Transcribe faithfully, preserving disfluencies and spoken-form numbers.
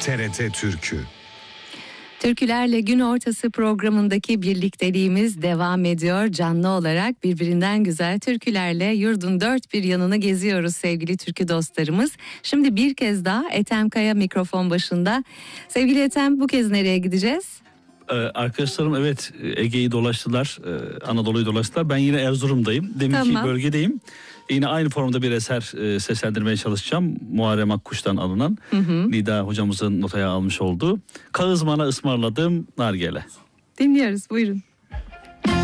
T R T Türkü. Türkülerle Gün Ortası programındaki birlikteliğimiz devam ediyor. Canlı olarak birbirinden güzel türkülerle yurdun dört bir yanını geziyoruz sevgili türkü dostlarımız. Şimdi bir kez daha Ethem Kaya mikrofon başında. Sevgili Ethem, bu kez nereye gideceğiz? Ee, arkadaşlarım evet Ege'yi dolaştılar, ee, Anadolu'yu dolaştılar. Ben yine Erzurum'dayım. Deminki Tamam. bölgedeyim. Yine aynı formda bir eser e, seslendirmeye çalışacağım. Muharrem Akkuş'tan alınan. Hı hı. Nida hocamızın notaya almış olduğu. Kağızmana ısmarladığım nargile. Dinliyoruz, buyurun.